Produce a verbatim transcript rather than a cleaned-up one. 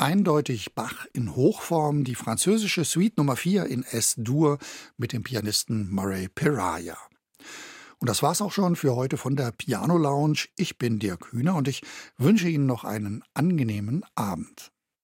Eindeutig Bach in Hochform, die französische Suite Nummer vier in S-Dur mit dem Pianisten Murray Peraja. Und das war's auch schon für heute von der Piano Lounge. Ich bin Dirk Hühner und ich wünsche Ihnen noch einen angenehmen Abend.